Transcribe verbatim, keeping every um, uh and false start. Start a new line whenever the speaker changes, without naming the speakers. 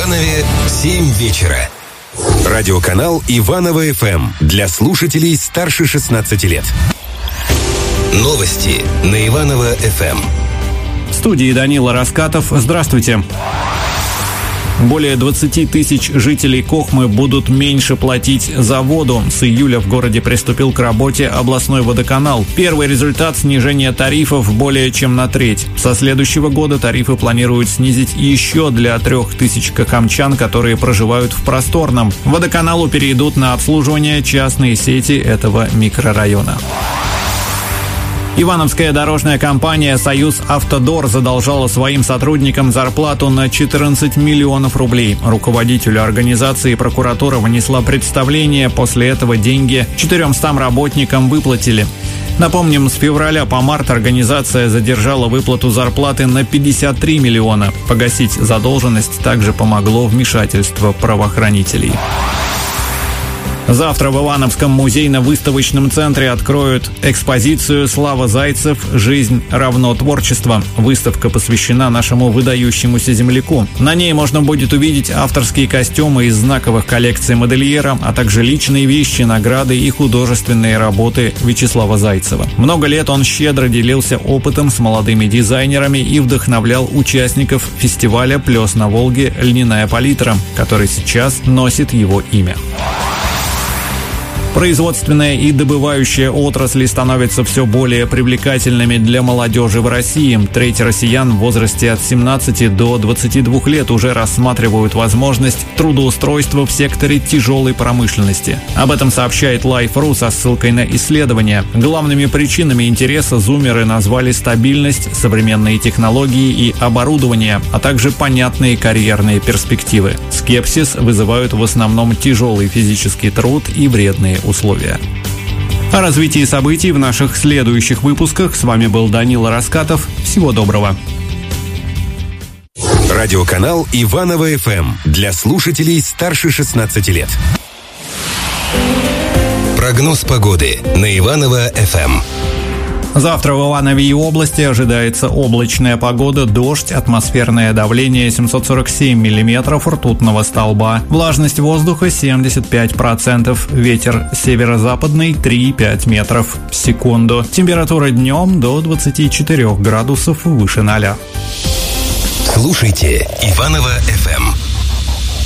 Иванове семь вечера. Радиоканал Иваново эф эм для слушателей старше шестнадцати лет. Новости на Иваново эф эм.
В студии Данила Раскатов. Здравствуйте. Более двадцати тысяч жителей Кохмы будут меньше платить за воду. С июля в городе приступил к работе областной водоканал. Первый результат – снижение тарифов более чем на треть. Со следующего года тарифы планируют снизить еще для трех тысяч кохомчан, которые проживают в Просторном. Водоканалу перейдут на обслуживание частные сети этого микрорайона. Ивановская дорожная компания «Союз Автодор» задолжала своим сотрудникам зарплату на четырнадцать миллионов рублей. Руководителю организации прокуратура внесла представление, после этого деньги четырёмстам работникам выплатили. Напомним, с февраля по март организация задержала выплату зарплаты на пятьдесят три миллиона. Погасить задолженность также помогло вмешательство правоохранителей. Завтра в Ивановском музейно-выставочном центре откроют экспозицию «Слава Зайцев. Жизнь равно творчество». Выставка посвящена нашему выдающемуся земляку. На ней можно будет увидеть авторские костюмы из знаковых коллекций модельера, а также личные вещи, награды и художественные работы Вячеслава Зайцева. Много лет он щедро делился опытом с молодыми дизайнерами и вдохновлял участников фестиваля «Плес на Волге. Льняная палитра», который сейчас носит его имя. Производственная и добывающая отрасли становятся все более привлекательными для молодежи в России. Треть россиян в возрасте от семнадцати до двадцати двух лет уже рассматривают возможность трудоустройства в секторе тяжелой промышленности. Об этом сообщает Life точка ру со ссылкой на исследования. Главными причинами интереса зумеры назвали стабильность, современные технологии и оборудование, а также понятные карьерные перспективы. Скепсис вызывают в основном тяжелый физический труд и вредные условия. О развитии событий в наших следующих выпусках. С вами был Данила Раскатов. Всего доброго.
Радиоканал Иваново эф эм для слушателей старше шестнадцати лет. Прогноз погоды на Иваново эф эм.
Завтра в Иванове и области ожидается облачная погода, дождь, атмосферное давление семьсот сорок семь миллиметров ртутного столба, влажность воздуха семьдесят пять процентов, ветер северо-западный три и пять метров в секунду, температура днем до двадцати четырёх градусов выше ноля.
Слушайте Иваново эф эм.